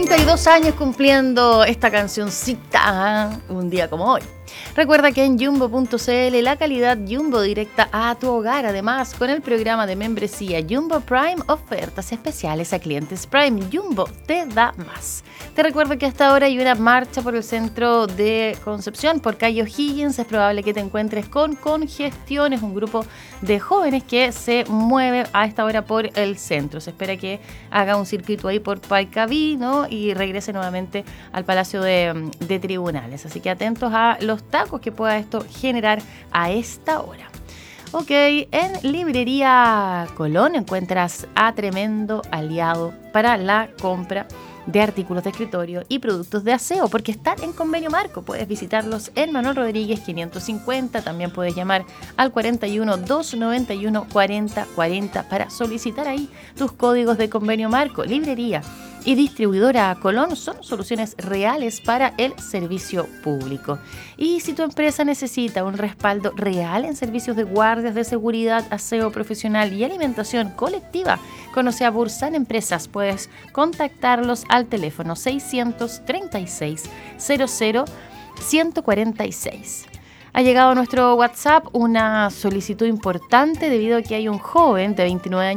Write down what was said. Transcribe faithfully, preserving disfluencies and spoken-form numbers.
treinta y dos años cumpliendo esta cancioncita, ¿eh? Un día como hoy. Recuerda que en Jumbo punto c l la calidad Jumbo directa a tu hogar. Además, con el programa de membresía Jumbo Prime, ofertas especiales a clientes Prime. Jumbo te da más. Te recuerdo que hasta ahora hay una marcha por el centro de Concepción, por calle O'Higgins. Es probable que te encuentres con congestión. Es un grupo de jóvenes que se mueve a esta hora por el centro. Se espera que haga un circuito ahí por Paicaví, ¿no? Y regrese nuevamente al Palacio de, de Tribunales. Así que atentos a los tacos que pueda esto generar a esta hora. Ok, en Librería Colón encuentras a tremendo aliado para la compra de artículos de escritorio y productos de aseo, porque están en convenio marco. Puedes visitarlos en Manuel Rodríguez quinientos cincuenta. También puedes llamar al cuarenta y uno, doscientos noventa y uno, cuarenta cuarenta para solicitar ahí tus códigos de convenio marco. Librería y distribuidora Colón son soluciones reales para el servicio público. Y si tu empresa necesita un respaldo real en servicios de guardias de seguridad, aseo profesional y alimentación colectiva, conoce a Bursan Empresas. Puedes contactarlos al teléfono seiscientos treinta y seis cero cero ciento cuarenta y seis. Ha llegado a nuestro WhatsApp una solicitud importante debido a que hay un joven de veintinueve años